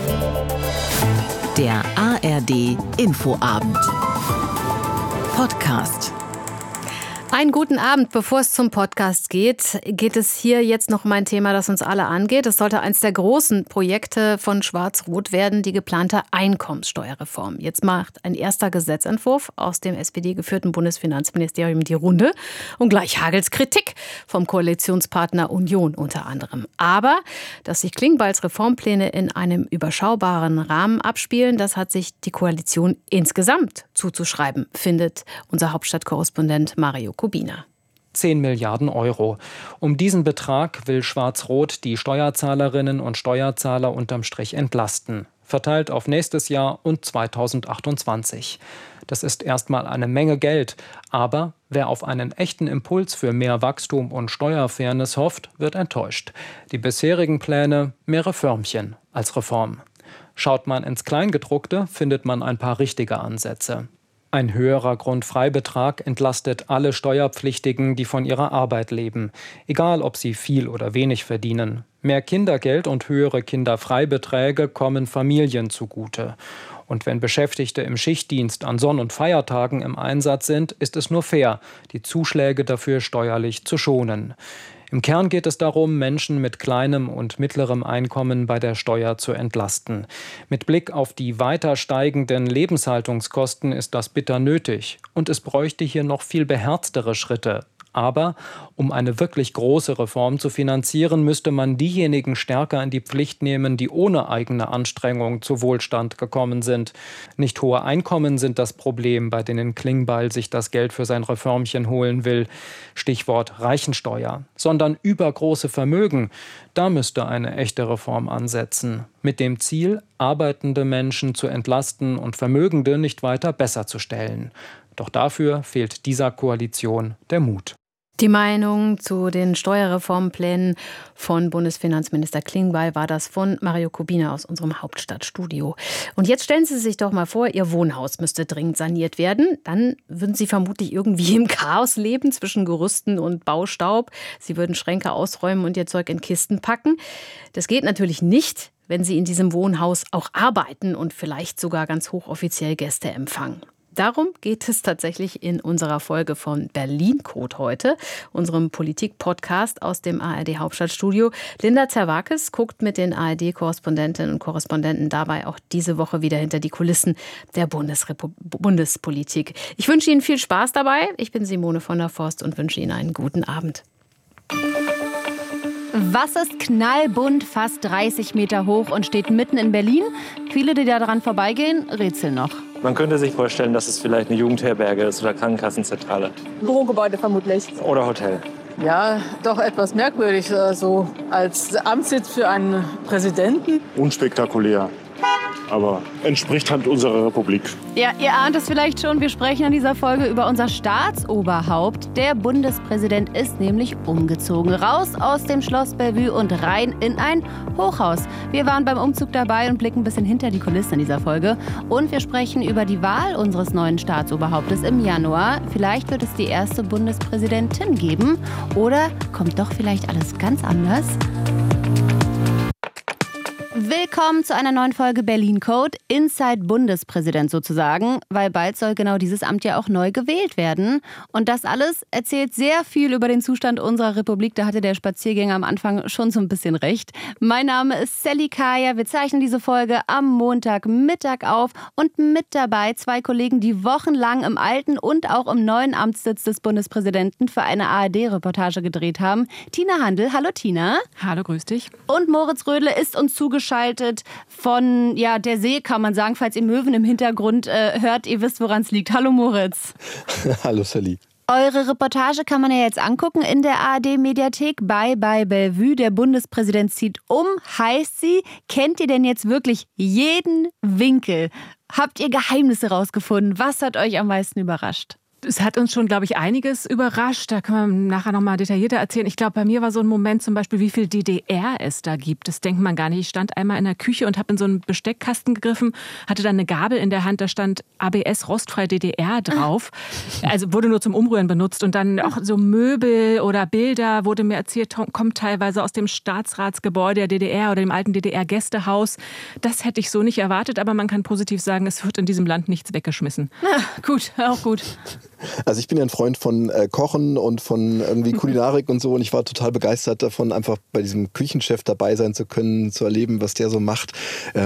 Der ARD Infoabend Podcast. Einen guten Abend. Bevor es zum Podcast geht es hier jetzt noch um ein Thema, das uns alle angeht. Es sollte eines der großen Projekte von Schwarz-Rot werden, die geplante Einkommenssteuerreform. Jetzt macht ein erster Gesetzentwurf aus dem SPD-geführten Bundesfinanzministerium die Runde. Und gleich hagelt's Kritik vom Koalitionspartner Union unter anderem. Aber dass sich Klingbeils Reformpläne in einem überschaubaren Rahmen abspielen, das hat sich die Koalition insgesamt zuzuschreiben, findet unser Hauptstadtkorrespondent Mario Kubina. 10 Milliarden Euro. Um diesen Betrag will Schwarz-Rot die Steuerzahlerinnen und Steuerzahler unterm Strich entlasten. Verteilt auf nächstes Jahr und 2028. Das ist erstmal eine Menge Geld. Aber wer auf einen echten Impuls für mehr Wachstum und Steuerfairness hofft, wird enttäuscht. Die bisherigen Pläne, mehr Reformchen als Reform. Schaut man ins Kleingedruckte, findet man ein paar richtige Ansätze. Ein höherer Grundfreibetrag entlastet alle Steuerpflichtigen, die von ihrer Arbeit leben, egal ob sie viel oder wenig verdienen. Mehr Kindergeld und höhere Kinderfreibeträge kommen Familien zugute. Und wenn Beschäftigte im Schichtdienst an Sonn- und Feiertagen im Einsatz sind, ist es nur fair, die Zuschläge dafür steuerlich zu schonen. Im Kern geht es darum, Menschen mit kleinem und mittlerem Einkommen bei der Steuer zu entlasten. Mit Blick auf die weiter steigenden Lebenshaltungskosten ist das bitter nötig. Und es bräuchte hier noch viel beherztere Schritte. Aber um eine wirklich große Reform zu finanzieren, müsste man diejenigen stärker in die Pflicht nehmen, die ohne eigene Anstrengung zu Wohlstand gekommen sind. Nicht hohe Einkommen sind das Problem, bei denen Klingbeil sich das Geld für sein Reformchen holen will. Stichwort Reichensteuer. Sondern übergroße Vermögen. Da müsste eine echte Reform ansetzen. Mit dem Ziel, arbeitende Menschen zu entlasten und Vermögende nicht weiter besser zu stellen. Doch dafür fehlt dieser Koalition der Mut. Die Meinung zu den Steuerreformplänen von Bundesfinanzminister Klingbeil war das von Mario Kubina aus unserem Hauptstadtstudio. Und jetzt stellen Sie sich doch mal vor, Ihr Wohnhaus müsste dringend saniert werden. Dann würden Sie vermutlich irgendwie im Chaos leben zwischen Gerüsten und Baustaub. Sie würden Schränke ausräumen und Ihr Zeug in Kisten packen. Das geht natürlich nicht, wenn Sie in diesem Wohnhaus auch arbeiten und vielleicht sogar ganz hochoffiziell Gäste empfangen. Darum geht es tatsächlich in unserer Folge von Berlin Code heute, unserem Politik-Podcast aus dem ARD-Hauptstadtstudio. Linda Zerwakis guckt mit den ARD-Korrespondentinnen und Korrespondenten dabei auch diese Woche wieder hinter die Kulissen der Bundespolitik. Ich wünsche Ihnen viel Spaß dabei. Ich bin Simone von der Forst und wünsche Ihnen einen guten Abend. Was ist knallbunt, fast 30 Meter hoch und steht mitten in Berlin? Viele, die da dran vorbeigehen, rätseln noch. Man könnte sich vorstellen, dass es vielleicht eine Jugendherberge ist oder Krankenkassenzentrale. Bürogebäude vermutlich. Oder Hotel. Ja, doch etwas merkwürdig, so als Amtssitz für einen Präsidenten. Unspektakulär, aber entspricht halt unserer Republik. Ja, ihr ahnt es vielleicht schon, wir sprechen in dieser Folge über unser Staatsoberhaupt. Der Bundespräsident ist nämlich umgezogen. Raus aus dem Schloss Bellevue und rein in ein Hochhaus. Wir waren beim Umzug dabei und blicken ein bisschen hinter die Kulissen in dieser Folge. Und wir sprechen über die Wahl unseres neuen Staatsoberhauptes im Januar. Vielleicht wird es die erste Bundespräsidentin geben. Oder kommt doch vielleicht alles ganz anders? Willkommen zu einer neuen Folge Berlin Code, Inside Bundespräsident sozusagen, weil bald soll genau dieses Amt ja auch neu gewählt werden. Und das alles erzählt sehr viel über den Zustand unserer Republik. Da hatte der Spaziergänger am Anfang schon so ein bisschen recht. Mein Name ist Sally Kaya. Wir zeichnen diese Folge am Montagmittag auf und mit dabei zwei Kollegen, die wochenlang im alten und auch im neuen Amtssitz des Bundespräsidenten für eine ARD-Reportage gedreht haben. Tina Handel. Hallo Tina. Hallo, grüß dich. Und Moritz Rödle ist uns zugeschaltet von der See, kann man sagen, falls ihr Möwen im Hintergrund hört, ihr wisst, woran es liegt. Hallo Moritz. Hallo Sally. Eure Reportage kann man ja jetzt angucken in der ARD-Mediathek bei Bellevue. Der Bundespräsident zieht um, heißt sie. Kennt ihr denn jetzt wirklich jeden Winkel? Habt ihr Geheimnisse rausgefunden? Was hat euch am meisten überrascht? Es hat uns schon, glaube ich, einiges überrascht. Da können wir nachher noch mal detaillierter erzählen. Ich glaube, bei mir war so ein Moment zum Beispiel, wie viel DDR es da gibt. Das denkt man gar nicht. Ich stand einmal in der Küche und habe in so einen Besteckkasten gegriffen, hatte dann eine Gabel in der Hand, da stand ABS rostfrei DDR drauf. Also wurde nur zum Umrühren benutzt. Und dann auch so Möbel oder Bilder, wurde mir erzählt, kommt teilweise aus dem Staatsratsgebäude der DDR oder dem alten DDR-Gästehaus. Das hätte ich so nicht erwartet, aber man kann positiv sagen, es wird in diesem Land nichts weggeschmissen. Gut, auch gut. Also ich bin ja ein Freund von Kochen und von irgendwie Kulinarik und so und ich war total begeistert davon, einfach bei diesem Küchenchef dabei sein zu können, zu erleben, was der so macht.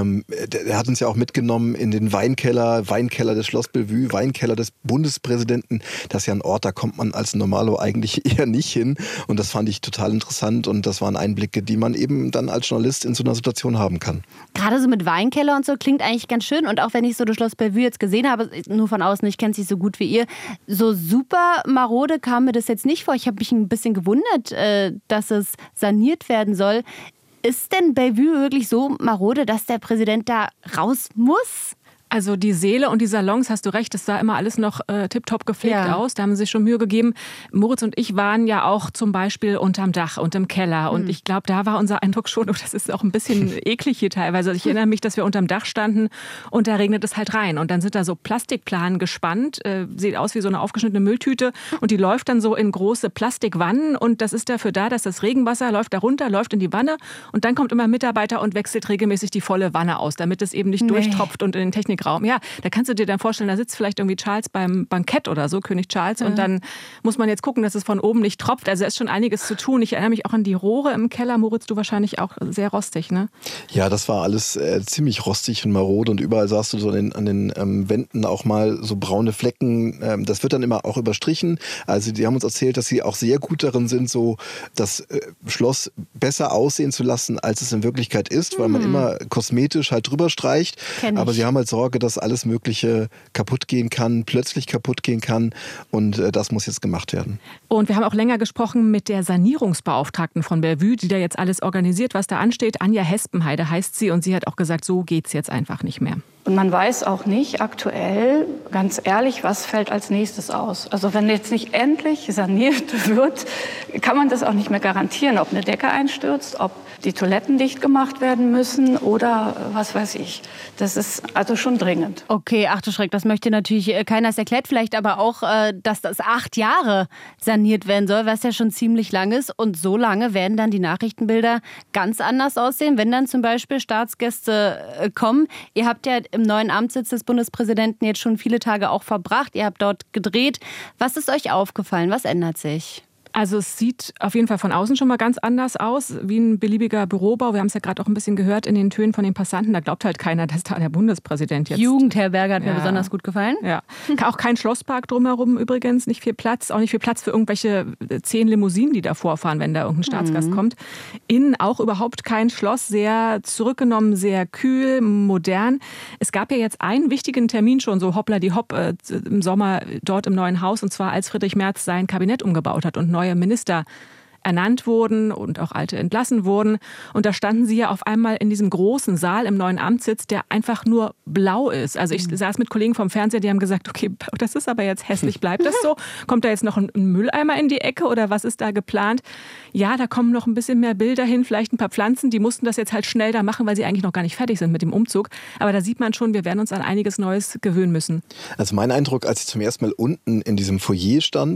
Der hat uns ja auch mitgenommen in den Weinkeller des Schloss Bellevue, Weinkeller des Bundespräsidenten. Das ist ja ein Ort, da kommt man als Normalo eigentlich eher nicht hin und das fand ich total interessant und das waren Einblicke, die man eben dann als Journalist in so einer Situation haben kann. Gerade so mit Weinkeller und so klingt eigentlich ganz schön und auch wenn ich so das Schloss Bellevue jetzt gesehen habe, nur von außen, ich kenne es nicht so gut wie ihr, so super marode kam mir das jetzt nicht vor. Ich habe mich ein bisschen gewundert, dass es saniert werden soll. Ist denn Bellevue wirklich so marode, dass der Präsident da raus muss? Also die Säle und die Salons, hast du recht, das sah immer alles noch tipptopp gepflegt aus. Da haben sie sich schon Mühe gegeben. Moritz und ich waren ja auch zum Beispiel unterm Dach und im Keller. Und ich glaube, da war unser Eindruck schon, das ist auch ein bisschen eklig hier teilweise. Ich erinnere mich, dass wir unterm Dach standen und da regnet es halt rein. Und dann sind da so Plastikplanen gespannt, sieht aus wie so eine aufgeschnittene Mülltüte. Und die läuft dann so in große Plastikwannen. Und das ist dafür da, dass das Regenwasser läuft da runter, läuft in die Wanne. Und dann kommt immer ein Mitarbeiter und wechselt regelmäßig die volle Wanne aus, damit es eben nicht durchtropft und in den Technikraum. Ja, da kannst du dir dann vorstellen, da sitzt vielleicht irgendwie Charles beim Bankett oder so, König Charles. Und dann muss man jetzt gucken, dass es von oben nicht tropft. Also da ist schon einiges zu tun. Ich erinnere mich auch an die Rohre im Keller. Moritz, du wahrscheinlich auch sehr rostig, ne? Ja, das war alles ziemlich rostig und marode. Und überall sahst du so an den Wänden auch mal so braune Flecken. Das wird dann immer auch überstrichen. Also die haben uns erzählt, dass sie auch sehr gut darin sind, so das Schloss besser aussehen zu lassen, als es in Wirklichkeit ist, weil man immer kosmetisch halt drüber streicht. Aber sie haben halt Sorge, dass alles Mögliche kaputt gehen kann, plötzlich kaputt gehen kann und das muss jetzt gemacht werden. Und wir haben auch länger gesprochen mit der Sanierungsbeauftragten von Bellevue, die da jetzt alles organisiert, was da ansteht. Anja Hespenheide heißt sie und sie hat auch gesagt, so geht's jetzt einfach nicht mehr. Und man weiß auch nicht aktuell, ganz ehrlich, was fällt als nächstes aus. Also wenn jetzt nicht endlich saniert wird, kann man das auch nicht mehr garantieren, ob eine Decke einstürzt, ob die Toiletten dicht gemacht werden müssen oder was weiß ich. Das ist also schon dringend. Okay, ach du Schreck, das möchte natürlich keiner. Es erklärt vielleicht aber auch, dass das 8 Jahre saniert werden soll, was ja schon ziemlich lang ist. Und so lange werden dann die Nachrichtenbilder ganz anders aussehen, wenn dann zum Beispiel Staatsgäste kommen. Ihr habt ja im neuen Amtssitz des Bundespräsidenten jetzt schon viele Tage auch verbracht. Ihr habt dort gedreht. Was ist euch aufgefallen? Was ändert sich? Also es sieht auf jeden Fall von außen schon mal ganz anders aus, wie ein beliebiger Bürobau. Wir haben es ja gerade auch ein bisschen gehört in den Tönen von den Passanten. Da glaubt halt keiner, dass da der Bundespräsident jetzt... Jugendherberge hat mir besonders gut gefallen. Ja. Auch kein Schlosspark drumherum übrigens, nicht viel Platz. Auch nicht viel Platz für irgendwelche 10 Limousinen, die da vorfahren, wenn da irgendein Staatsgast kommt. Innen auch überhaupt kein Schloss, sehr zurückgenommen, sehr kühl, modern. Es gab ja jetzt einen wichtigen Termin schon, so hoppla die hopp, im Sommer dort im neuen Haus. Und zwar als Friedrich Merz sein Kabinett umgebaut hat und neue Minister ernannt wurden und auch alte entlassen wurden. Und da standen sie ja auf einmal in diesem großen Saal im neuen Amtssitz, der einfach nur blau ist. Also ich saß mit Kollegen vom Fernseher, die haben gesagt, okay, das ist aber jetzt hässlich, bleibt das so? Kommt da jetzt noch ein Mülleimer in die Ecke oder was ist da geplant? Ja, da kommen noch ein bisschen mehr Bilder hin, vielleicht ein paar Pflanzen. Die mussten das jetzt halt schnell da machen, weil sie eigentlich noch gar nicht fertig sind mit dem Umzug. Aber da sieht man schon, wir werden uns an einiges Neues gewöhnen müssen. Also mein Eindruck, als ich zum ersten Mal unten in diesem Foyer stand,